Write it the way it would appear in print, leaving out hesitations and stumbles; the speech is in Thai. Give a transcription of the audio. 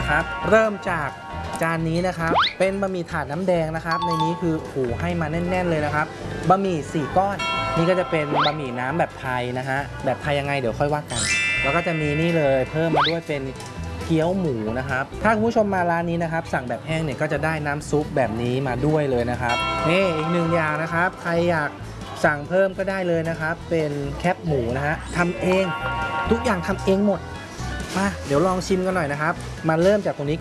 นะครับเริ่มจากจานนี้นะครับเป็นบะหมี่ถาดน้ำแดงนะครับในนี้คือโอ้โหให้มาแน่นๆเลยนะครับบะหมี่4ก้อนนี่ก็จะเป็นบะหมี่น้ำแบบไทยนะฮะแบบไทยยังไงเดี๋ยวค่อยว่ากันแล้วก็จะมีนี่เลยเพิ่มมาด้วยเป็นเกี๊ยวหมูนะครับถ้าคุณผู้ชมมาร้านนี้นะครับสั่งแบบแห้งเนี่ยก็จะได้น้ำซุปแบบนี้มาด้วยเลยนะครับนี่อีกหนึ่งอย่างนะครับใครอยากสั่งเพิ่มก็ได้เลยนะครับเป็นแคบหมูนะฮะทำเองทุกอย่างทำเองหมดมาเดี๋ยวลองชิมกันหน่อยนะครับมาเริ่มจากตรงนี้